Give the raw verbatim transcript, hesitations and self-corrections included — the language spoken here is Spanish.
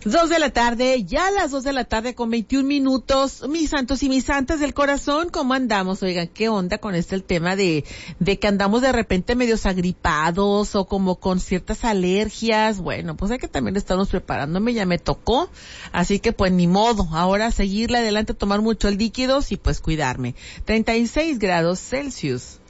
Dos de la tarde, ya a las dos de la tarde con veintiún minutos. Mis santos y mis santas del corazón, ¿cómo andamos? Oigan, ¿qué onda con este el tema de, de que andamos de repente medios agripados o como con ciertas alergias? Bueno, pues hay que también estarnos preparándome, ya me tocó. Así que pues ni modo, ahora seguirle adelante, tomar mucho líquidos y pues cuidarme. treinta y seis grados Celsius.